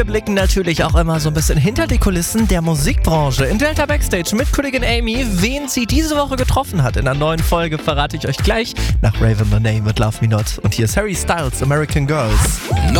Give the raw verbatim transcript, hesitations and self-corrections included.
Wir blicken natürlich auch immer so ein bisschen hinter die Kulissen der Musikbranche. In Delta Backstage mit Kollegin Amy. Wen sie diese Woche getroffen hat in einer neuen Folge, verrate ich euch gleich nach Raven the Name mit Love Me Not. Und hier ist Harry Styles, American Girls.